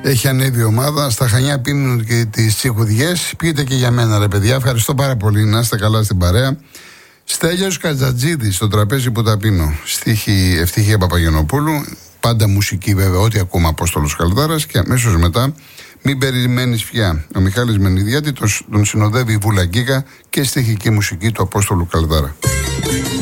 Έχει ανέβει η ομάδα. Στα Χανιά πίνουν και τις τσικουδιές. Πείτε και για μένα, ρε παιδιά. Ευχαριστώ πάρα πολύ. Να είστε καλά στην παρέα. Στέλιος Κατζατζίδης, στο τραπέζι που τα πίνω. Στίχη Ευτυχία Παπαγενοπούλου. Πάντα μουσική, βέβαια, ό,τι ακούμε Απόστολος Καλδάρας. Και αμέσως μετά, Μην περιμένεις πια. Ο Μιχάλης Μενιδιάτη τον συνοδεύει η Βούλα Γκίκα και στιχική μουσική του Απόστολου Καλδάρα.